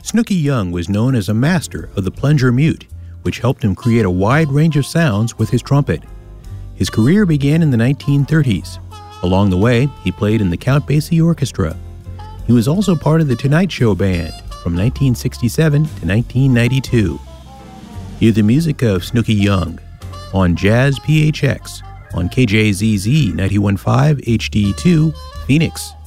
Snooky Young was known as a master of the plunger mute, which helped him create a wide range of sounds with his trumpet. His career began in the 1930s. Along the way, he played in the Count Basie Orchestra. He was also part of the Tonight Show Band from 1967 to 1992. Hear the music of Snooky Young on Jazz PHX on KJZZ 91.5 HD2, Phoenix.